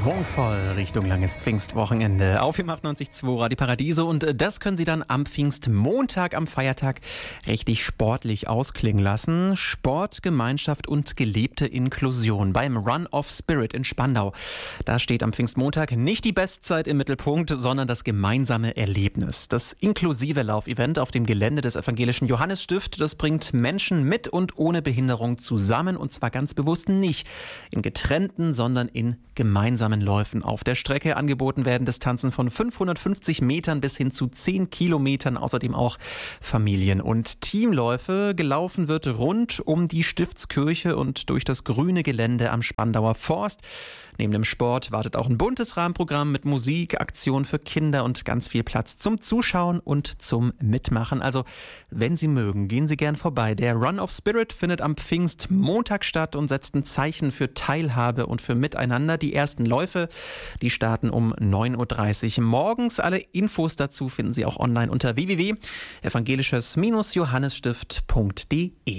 Schwungvoll Richtung langes Pfingstwochenende. Auf im 98.2 Radio Paradiso und das können Sie dann am Pfingstmontag, am Feiertag, richtig sportlich ausklingen lassen. Sport, Gemeinschaft und gelebte Inklusion beim Run of Spirit in Spandau. Da steht am Pfingstmontag nicht die Bestzeit im Mittelpunkt, sondern das gemeinsame Erlebnis. Das inklusive Laufevent auf dem Gelände des evangelischen Johannesstift, das bringt Menschen mit und ohne Behinderung zusammen und zwar ganz bewusst nicht in getrennten, sondern in gemeinsamen Läufen auf der Strecke. Angeboten werden Distanzen von 550 Metern bis hin zu 10 Kilometern, außerdem auch Familien- und Teamläufe. Gelaufen wird rund um die Stiftskirche und durch das grüne Gelände am Spandauer Forst. Neben dem Sport wartet auch ein buntes Rahmenprogramm mit Musik, Aktionen für Kinder und ganz viel Platz zum Zuschauen und zum Mitmachen. Also, wenn Sie mögen, gehen Sie gern vorbei. Der Run of Spirit findet am Pfingstmontag statt und setzt ein Zeichen für Teilhabe und für Miteinander. Die ersten Läufe, die starten um 9.30 Uhr morgens. Alle Infos dazu finden Sie auch online unter www.evangelisches-johannesstift.de.